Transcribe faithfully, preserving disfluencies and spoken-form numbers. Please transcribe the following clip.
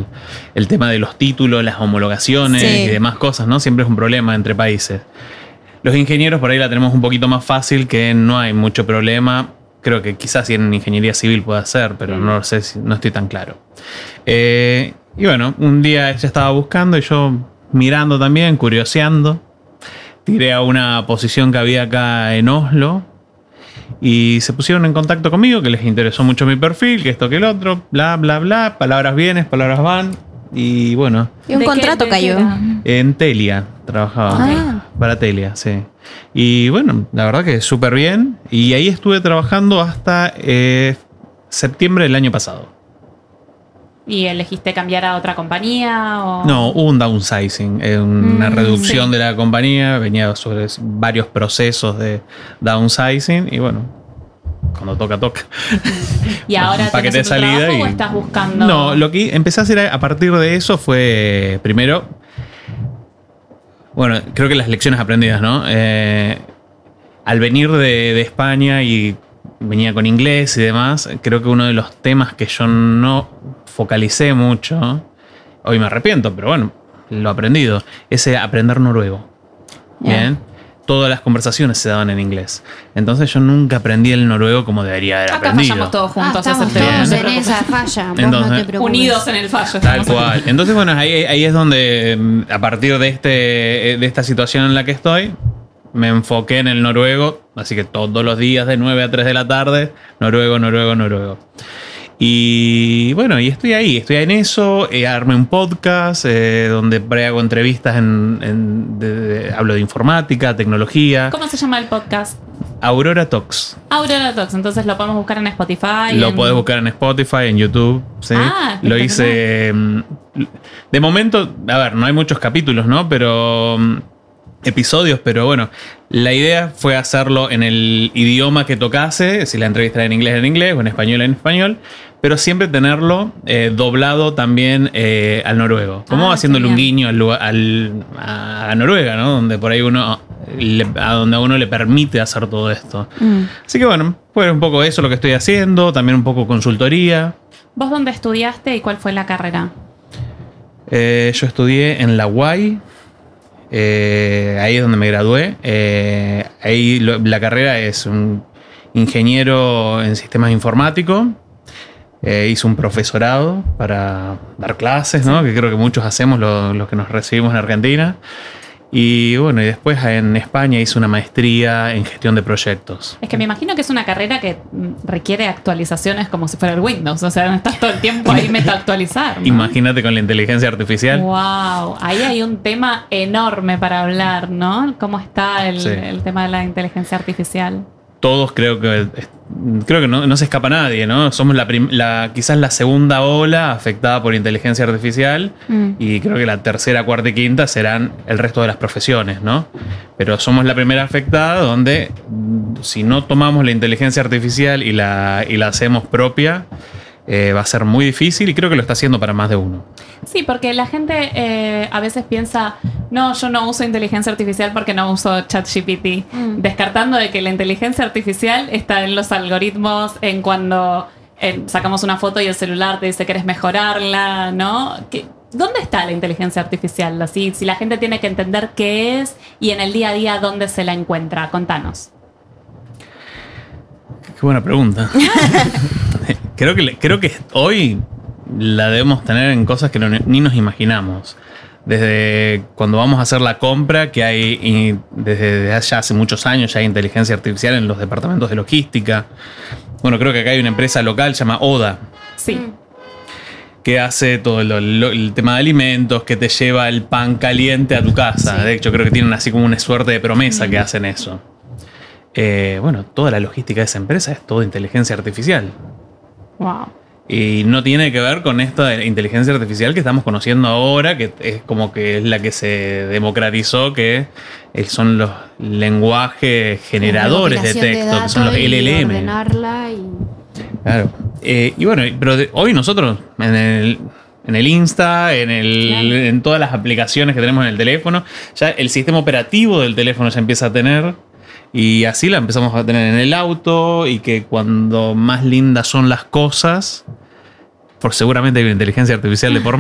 el, el tema de los títulos, las homologaciones Sí. y demás cosas, ¿no? Siempre es un problema entre países. Los ingenieros por ahí la tenemos un poquito más fácil, que no hay mucho problema. Creo que quizás si en ingeniería civil pueda ser, pero no lo sé, si, no estoy tan claro. Eh, y bueno, un día ella estaba buscando y yo mirando también, curioseando. Tiré a una posición que había acá en Oslo y se pusieron en contacto conmigo, que les interesó mucho mi perfil, que esto, que el otro, bla, bla, bla. Palabras vienes, palabras van. Y bueno, Y un ¿De qué- contrato de qué cayó. era? en Telia trabajaba. Ah. Para Telia, sí. Y bueno, la verdad que súper bien. Y ahí estuve trabajando hasta eh, septiembre del año pasado. ¿Y elegiste cambiar a otra compañía? O... No, hubo un downsizing, eh, una Mm, reducción sí. de la compañía. Venía sobre varios procesos de downsizing. Y bueno, cuando toca, toca. ¿Y ahora Un paquete tenés de otro salida trabajo y- o estás buscando? No, lo que empecé a hacer a partir de eso fue, primero, bueno, creo que las lecciones aprendidas, ¿no? Eh, al venir de, de España y venía con inglés y demás, creo que uno de los temas que yo no focalicé mucho, hoy me arrepiento, pero bueno, lo he aprendido, es eh, aprender noruego. Ya. Bien. Todas las conversaciones se daban en inglés. Entonces yo nunca aprendí el noruego como debería haber Acá aprendido. fallamos todos Ah, juntos. estamos ese tema, no todos te en preocupes. esa falla. Vos Entonces, no te preocupes. Unidos en el fallo. Tal estamos acá. cual. Entonces, bueno, ahí, ahí es donde, mm, a partir de, este, de esta situación en la que estoy, me enfoqué en el noruego. Así que todos los días de nueve a tres de la tarde, noruego, noruego, noruego. Y bueno, y estoy ahí, estoy en eso. Eh, armé un podcast eh, donde por ahí hago entrevistas, en, en- de- de- hablo de informática, tecnología. ¿Cómo se llama el podcast? Aurora Talks. Aurora Talks. Entonces lo podemos buscar en Spotify. Lo en- podés buscar en Spotify, en YouTube. ¿sí? Ah, Lo espectacular. hice. mm, De momento, a ver, no hay muchos capítulos, ¿no? Pero. mm, Episodios, pero bueno, la idea fue hacerlo en el idioma que tocase, si la entrevista era en inglés en inglés o en español en español, pero siempre tenerlo eh, doblado también eh, al noruego, como Ah, haciéndole qué un bien. guiño al, lugar- al- a Noruega, ¿no? Donde por ahí uno, le- a donde a uno le permite hacer todo esto. Mm. Así que bueno, fue un poco eso lo que estoy haciendo, también un poco consultoría. ¿Vos dónde estudiaste y cuál fue la carrera? Eh, yo estudié en la U A I, eh, ahí es donde me gradué. Eh, ahí lo- la carrera es un ingeniero en sistemas informáticos. Eh, hice un profesorado para dar clases, ¿no? Que creo que muchos hacemos lo- los que nos recibimos en Argentina. Y bueno, y después en España hice una maestría en gestión de proyectos. Es que me imagino que es una carrera que mm, requiere actualizaciones como si fuera el Windows. O sea, no estás todo el tiempo ahí meta actualizar. ¿no? Imagínate con la inteligencia artificial. Wow, ahí hay un tema enorme para hablar, ¿no? ¿Cómo está el, Sí. el tema de la inteligencia artificial? Todos creo que creo que no, no se escapa nadie, ¿no? Somos la, prim- la quizás la segunda ola afectada por inteligencia artificial Mm. y creo que la tercera, cuarta y quinta serán el resto de las profesiones, ¿no? Pero somos la primera afectada donde mm, si no tomamos la inteligencia artificial y la, y la hacemos propia, eh, va a ser muy difícil y creo que lo está haciendo para más de uno. Sí, porque la gente eh, a veces piensa, no, yo no uso inteligencia artificial porque no uso ChatGPT, Mm. descartando de que la inteligencia artificial está en los algoritmos, en cuando eh, sacamos una foto y el celular te dice que querés mejorarla, ¿no? ¿Qué- ¿Dónde está la inteligencia artificial? Así, si la gente tiene que entender qué es y en el día a día dónde se la encuentra, contanos. Qué buena pregunta. creo, que, le- creo que hoy la debemos tener en cosas que no- ni nos imaginamos. Desde cuando vamos a hacer la compra, que hay, y desde ya hace muchos años ya hay inteligencia artificial en los departamentos de logística. Bueno, creo que acá hay una empresa local, se llama Oda, Sí. que hace todo lo- lo- el tema de alimentos, que te lleva el pan caliente a tu casa. Sí. De hecho, creo que tienen así como una suerte de promesa que hacen eso. Eh, bueno, toda la logística de esa empresa es toda inteligencia artificial. Wow. Y no tiene que ver con esta de inteligencia artificial que estamos conociendo ahora, que es como que es la que se democratizó, que eh, son los lenguajes generadores de Recopilación texto, que son los datos y L L M. ordenarla y... Claro. Eh, y bueno, pero de- hoy nosotros en el, en el Insta, en, el, Claro. en todas las aplicaciones que tenemos en el teléfono, ya el sistema operativo del teléfono ya empieza a tener. Y así la empezamos a tener en el auto. Y que cuando más lindas son las cosas, por seguramente hay una inteligencia artificial de por